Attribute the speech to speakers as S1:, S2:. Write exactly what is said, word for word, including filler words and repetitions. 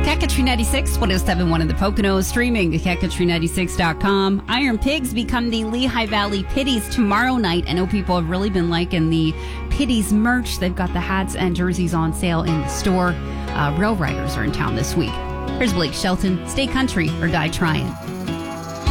S1: Cat Country ninety-six, one oh seven point one in the Poconos, streaming at cat country ninety-six dot com. Iron Pigs become the Lehigh Valley Pitties tomorrow night. I know people have really been liking the Pitties merch. They've got the hats and jerseys on sale in the store. Uh, Rail Riders are in town this week. Here's Blake Shelton. Stay country or die trying.